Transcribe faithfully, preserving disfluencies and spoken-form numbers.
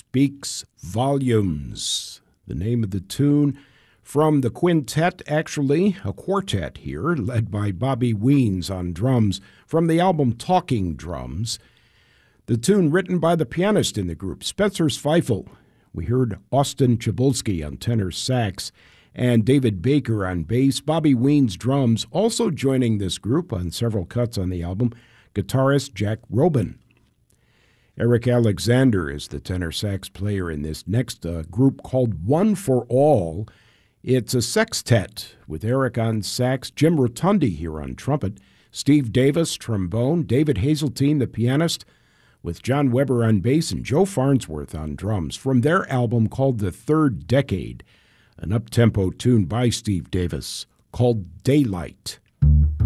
speaks volumes. The name of the tune from the quintet, actually a quartet here, led by Bobby Weens on drums, from the album Talking Drums. The tune written by the pianist in the group, Spencer Zweifel. We heard Austin Chabulski on tenor sax and David Baker on bass. Bobby Weens drums, also joining this group on several cuts on the album, guitarist Jack Robin. Eric Alexander is the tenor sax player in this next uh, group called One for All. It's a sextet with Eric on sax, Jim Rotundi here on trumpet, Steve Davis, trombone, David Hazeltine, the pianist, with John Weber on bass and Joe Farnsworth on drums, from their album called The Third Decade, an up-tempo tune by Steve Davis called Daylight.